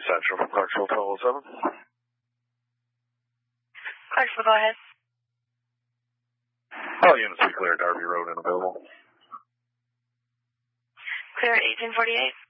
Central from Clarksville 1207. Clarksville, go ahead. All units be clear, Darby Road and available. Clear at 1848.